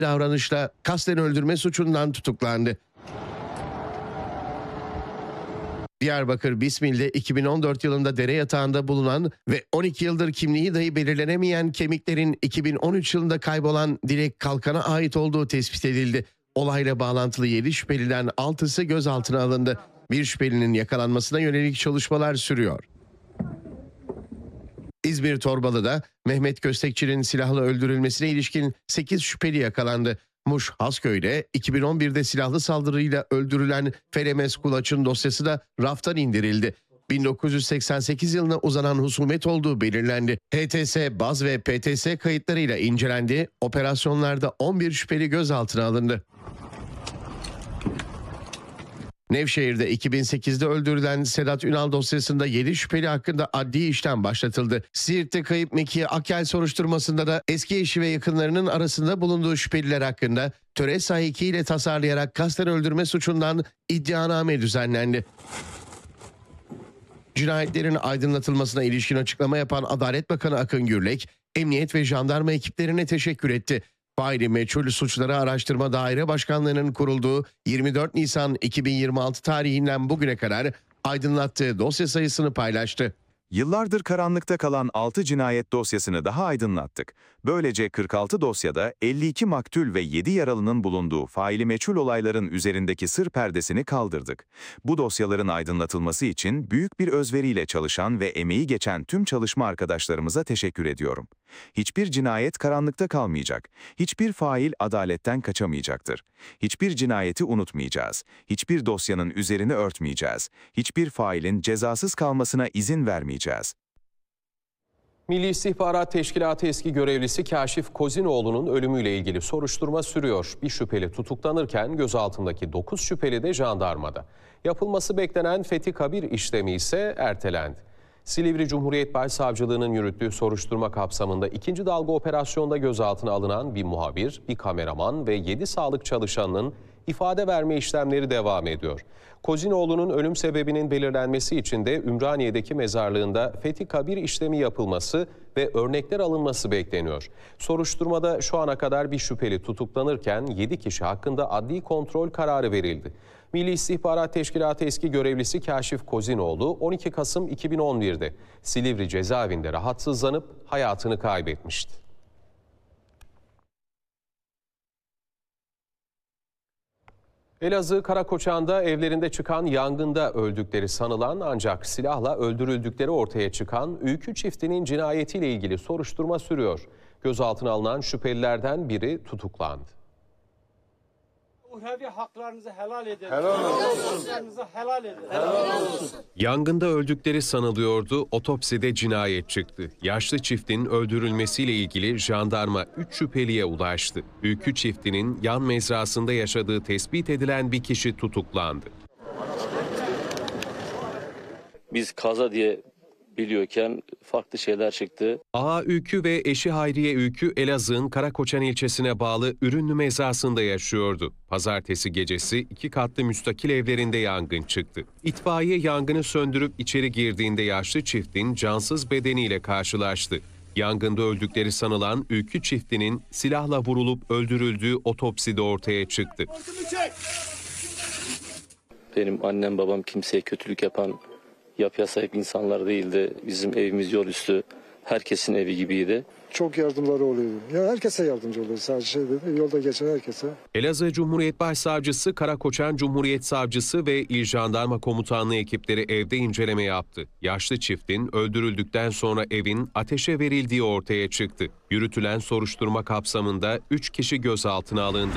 davranışla kasten öldürme suçundan tutuklandı. Diyarbakır Bismil'de 2014 yılında dere yatağında bulunan ve 12 yıldır kimliği dahi belirlenemeyen kemiklerin 2013 yılında kaybolan Dilek Kalkan'a ait olduğu tespit edildi. Olayla bağlantılı 7 şüpheliden 6'sı gözaltına alındı. Bir şüphelinin yakalanmasına yönelik çalışmalar sürüyor. İzmir Torbalı'da Mehmet Köstekçi'nin silahla öldürülmesine ilişkin 8 şüpheli yakalandı. Muş Hasköy'de 2011'de silahlı saldırıyla öldürülen Feremes Kulaç'ın dosyası da raftan indirildi. 1988 yılına uzanan husumet olduğu belirlendi. HTS, baz ve PTS kayıtlarıyla incelendi. Operasyonlarda 11 şüpheli gözaltına alındı. Nevşehir'de 2008'de öldürülen Sedat Ünal dosyasında 7 şüpheli hakkında adli işlem başlatıldı. Siirt'te kayıp Mekiye Akyel soruşturmasında da eski eşi ve yakınlarının arasında bulunduğu şüpheliler hakkında töre sahikiyle tasarlayarak kasten öldürme suçundan iddianame düzenlendi. Cinayetlerin aydınlatılmasına ilişkin açıklama yapan Adalet Bakanı Akın Gürlek, emniyet ve jandarma ekiplerine teşekkür etti. Faili meçhul suçları araştırma daire başkanlığının kurulduğu 24 Nisan 2026 tarihinden bugüne kadar aydınlattığı dosya sayısını paylaştı. Yıllardır karanlıkta kalan 6 cinayet dosyasını daha aydınlattık. Böylece 46 dosyada 52 maktul ve 7 yaralının bulunduğu faili meçhul olayların üzerindeki sır perdesini kaldırdık. Bu dosyaların aydınlatılması için büyük bir özveriyle çalışan ve emeği geçen tüm çalışma arkadaşlarımıza teşekkür ediyorum. Hiçbir cinayet karanlıkta kalmayacak. Hiçbir fail adaletten kaçamayacaktır. Hiçbir cinayeti unutmayacağız. Hiçbir dosyanın üzerini örtmeyeceğiz. Hiçbir failin cezasız kalmasına izin vermeyeceğiz. Milli İstihbarat Teşkilatı eski görevlisi Kaşif Kozinoğlu'nun ölümüyle ilgili soruşturma sürüyor. Bir şüpheli tutuklanırken gözaltındaki 9 şüpheli de jandarmada. Yapılması beklenen Fethi Kabir işlemi ise ertelendi. Silivri Cumhuriyet Başsavcılığı'nın yürüttüğü soruşturma kapsamında ikinci dalga operasyonda gözaltına alınan bir muhabir, bir kameraman ve 7 sağlık çalışanının ifade verme işlemleri devam ediyor. Kozinoğlu'nun ölüm sebebinin belirlenmesi için de Ümraniye'deki mezarlığında Fethi Kabir işlemi yapılması ve örnekler alınması bekleniyor. Soruşturmada şu ana kadar bir şüpheli tutuklanırken 7 kişi hakkında adli kontrol kararı verildi. Milli İstihbarat Teşkilatı eski görevlisi Kaşif Kozinoğlu 12 Kasım 2011'de Silivri cezaevinde rahatsızlanıp hayatını kaybetmişti. Elazığ Karakoçan'da evlerinde çıkan yangında öldükleri sanılan ancak silahla öldürüldükleri ortaya çıkan Ülkü çiftinin cinayetiyle ilgili soruşturma sürüyor. Gözaltına alınan şüphelilerden biri tutuklandı. Uhrevi haklarınızı helal edin. Helal olsun. Helal edin. Helal olsun. Yangında öldükleri sanılıyordu, otopside cinayet çıktı. Yaşlı çiftin öldürülmesiyle ilgili jandarma 3 şüpheliye ulaştı. Ülkü çiftinin yan mezrasında yaşadığı tespit edilen bir kişi tutuklandı. Biz kaza diye biliyorken farklı şeyler çıktı. Ağa Ülkü ve eşi Hayriye Ülkü Elazığ'ın Karakoçan ilçesine bağlı Ürünlü mezrasında yaşıyordu. Pazartesi gecesi 2 katlı müstakil evlerinde yangın çıktı. İtfaiye yangını söndürüp içeri girdiğinde yaşlı çiftin cansız bedeniyle karşılaştı. Yangında öldükleri sanılan Ülkü çiftinin silahla vurulup öldürüldüğü otopside ortaya çıktı. Benim annem babam kimseye kötülük yapan, yapıya sahip insanlar değildi. Bizim evimiz yol üstü. Herkesin evi gibiydi. Çok yardımları oluyor. Ya herkese yardımcı oluyor. Sadece yolda geçen herkese. Elazığ Cumhuriyet Başsavcısı, Karakoçan Cumhuriyet Savcısı ve İl Jandarma Komutanlığı ekipleri evde inceleme yaptı. Yaşlı çiftin öldürüldükten sonra evin ateşe verildiği ortaya çıktı. Yürütülen soruşturma kapsamında 3 kişi gözaltına alındı.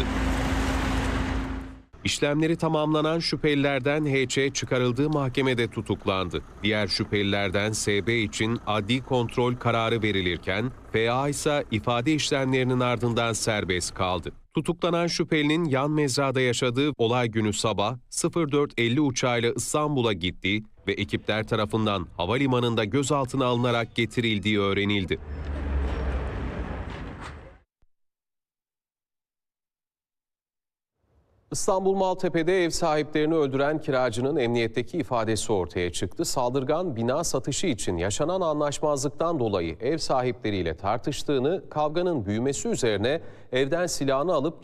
İşlemleri tamamlanan şüphelilerden HC çıkarıldığı mahkemede tutuklandı. Diğer şüphelilerden SB için adli kontrol kararı verilirken FA ise ifade işlemlerinin ardından serbest kaldı. Tutuklanan şüphelinin yan mezrada yaşadığı olay günü sabah 04.50 uçağıyla İstanbul'a gittiği ve ekipler tarafından havalimanında gözaltına alınarak getirildiği öğrenildi. İstanbul Maltepe'de ev sahiplerini öldüren kiracının emniyetteki ifadesi ortaya çıktı. Saldırgan bina satışı için yaşanan anlaşmazlıktan dolayı ev sahipleriyle tartıştığını, kavganın büyümesi üzerine evden silahını alıp